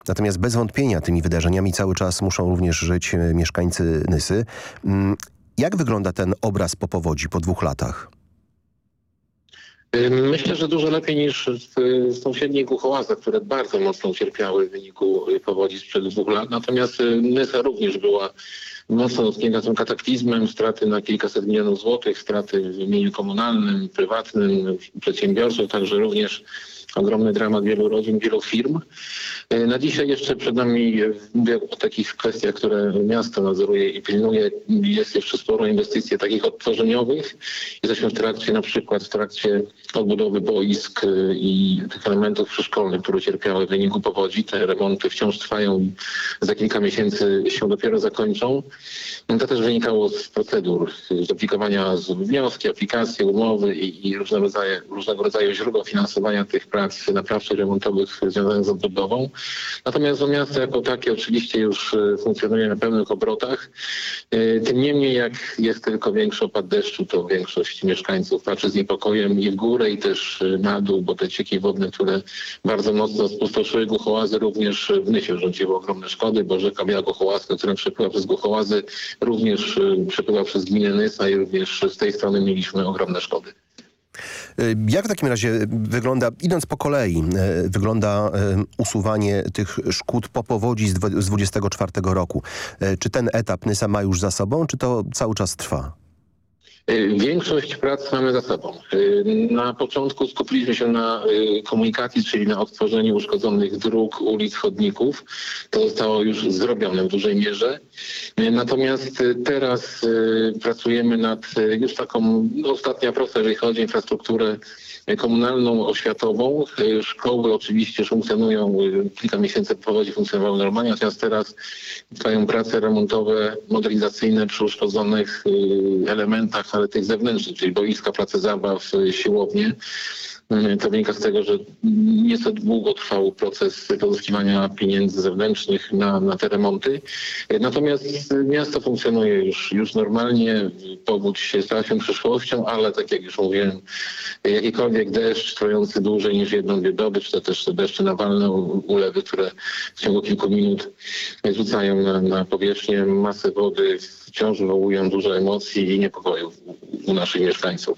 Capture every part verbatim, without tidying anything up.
Natomiast bez wątpienia tymi wydarzeniami cały czas muszą również żyć mieszkańcy Nysy. Jak wygląda ten obraz po powodzi po dwóch latach? Myślę, że dużo lepiej niż w sąsiednich Głuchołazach, które bardzo mocno ucierpiały w wyniku powodzi sprzed dwóch lat. Natomiast Nysa również była mocno dotknięta tym kataklizmem, straty na kilkaset milionów złotych, straty w imieniu komunalnym, prywatnym, przedsiębiorców, także również ogromny dramat wielu rodzin, wielu firm. Na dzisiaj jeszcze przed nami, mówię o takich kwestiach, które miasto nadzoruje i pilnuje, jest jeszcze sporo inwestycji takich odtworzeniowych. Jesteśmy w trakcie, na przykład w trakcie odbudowy boisk i tych elementów przyszkolnych, które cierpiały w wyniku powodzi. Te remonty wciąż trwają i za kilka miesięcy się dopiero zakończą. To też wynikało z procedur, z aplikowania z wnioski, aplikacje, umowy i, i różnego, rodzaju, różnego rodzaju źródła finansowania tych prac naprawczych, remontowych związanych z odbudową. Natomiast miasto jako takie oczywiście już funkcjonuje na pełnych obrotach. Tym niemniej jak jest tylko większy opad deszczu, to większość mieszkańców patrzy z niepokojem i w górę i też na dół, bo te cieki wodne, które bardzo mocno spustoszyły Głuchołazy, również w Nysie rządziły ogromne szkody, bo rzeka Biała Głuchołazka, która przepływa przez Głuchołazy, również przepływa przez gminę Nysa i również z tej strony mieliśmy ogromne szkody. Jak w takim razie wygląda, idąc po kolei, wygląda usuwanie tych szkód po powodzi z dwudziestego czwartego roku? Czy ten etap Nysa ma już za sobą, czy to cały czas trwa? Większość prac mamy za sobą. Na początku skupiliśmy się na komunikacji, czyli na odtworzeniu uszkodzonych dróg, ulic, chodników. To zostało już zrobione w dużej mierze. Natomiast teraz pracujemy nad już taką no, ostatnia prosta, jeżeli chodzi o infrastrukturę komunalną, oświatową. Szkoły oczywiście już funkcjonują, kilka miesięcy po powodzi funkcjonowały normalnie, natomiast teraz trwają prace remontowe, modernizacyjne przy uszkodzonych elementach, ale tych zewnętrznych, czyli boiska, place zabaw, siłownie. To wynika z tego, że nieco długo trwał proces pozyskiwania pieniędzy zewnętrznych na, na te remonty. Natomiast miasto funkcjonuje już, już normalnie. Powódź stała się przyszłością, ale tak jak już mówiłem, jakikolwiek deszcz trwający dłużej niż jedną, dwie doby, czy to też te deszcze nawalne, ulewy, które w ciągu kilku minut rzucają na, na powierzchnię masę wody, wciąż wywołują dużo emocji i niepokoju u naszych mieszkańców.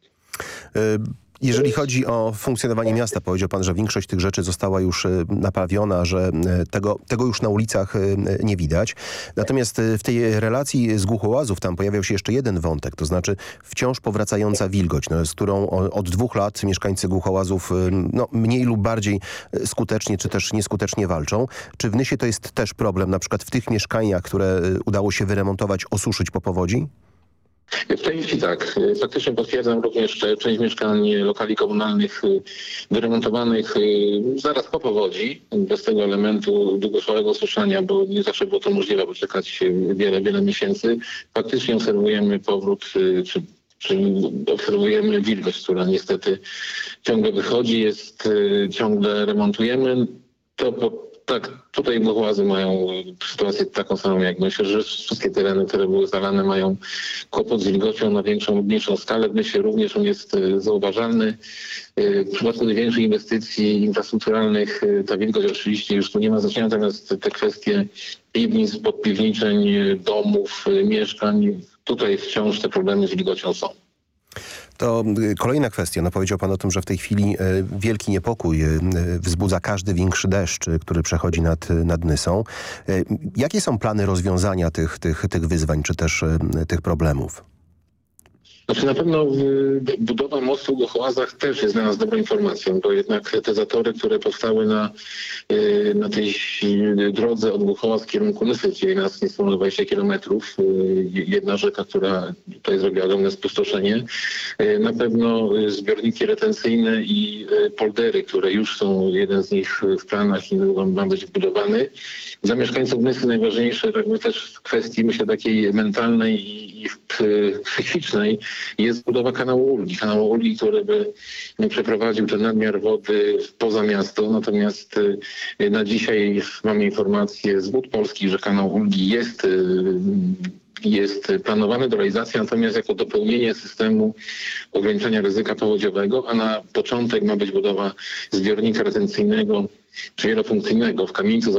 Jeżeli chodzi o funkcjonowanie miasta, powiedział pan, że większość tych rzeczy została już naprawiona, że tego, tego już na ulicach nie widać. Natomiast w tej relacji z Głuchołazów tam pojawiał się jeszcze jeden wątek, to znaczy wciąż powracająca wilgoć, no, z którą od dwóch lat mieszkańcy Głuchołazów no, mniej lub bardziej skutecznie, czy też nieskutecznie walczą. Czy w Nysie to jest też problem, na przykład w tych mieszkaniach, które udało się wyremontować, osuszyć po powodzi? W części tak. Faktycznie potwierdzam również część mieszkań lokali komunalnych wyremontowanych zaraz po powodzi, bez tego elementu długotrwałego osuszania, bo nie zawsze było to możliwe, bo czekać wiele, wiele miesięcy. Faktycznie obserwujemy powrót, czy, czy obserwujemy wilgoć, która niestety ciągle wychodzi, jest, ciągle remontujemy. To po Tak, tutaj Głuchołazy mają sytuację taką samą jak myślę, że wszystkie tereny, które były zalane, mają kłopot z wilgocią na większą lub mniejszą skalę. Myślę również on jest zauważalny. W przypadku największych inwestycji infrastrukturalnych ta wilgoć oczywiście już tu nie ma znaczenia, natomiast te kwestie piwnic, podpiwniczeń, domów, mieszkań, tutaj wciąż te problemy z wilgocią są. To kolejna kwestia. No, powiedział pan o tym, że w tej chwili wielki niepokój wzbudza każdy większy deszcz, który przechodzi nad, nad Nysą. Jakie są plany rozwiązania tych, tych, tych wyzwań, czy też tych problemów? Znaczy na pewno budowa mostu w Głuchołazach też jest dla nas dobrą informacją, bo jednak te zatory, które powstały na, na tej drodze od Głuchołaz w kierunku Nysy, czyli nas niespełna dwadzieścia kilometrów, jedna rzeka, która tutaj zrobiła ogromne spustoszenie, na pewno zbiorniki retencyjne i poldery, które już są, jeden z nich w planach i niedługo ma być wbudowany. Dla mieszkańców Nysy najważniejsze, tak też w kwestii myślę takiej mentalnej i psychicznej, jest budowa kanału Ulgi. Kanału Ulgi, który by przeprowadził ten nadmiar wody poza miasto. Natomiast y, na dzisiaj mamy informację z Wód Polskich, że kanał Ulgi jest y, jest planowany do realizacji, natomiast jako dopełnienie systemu ograniczenia ryzyka powodziowego, a na początek ma być budowa zbiornika retencyjnego czy wielofunkcyjnego w Kamieńcu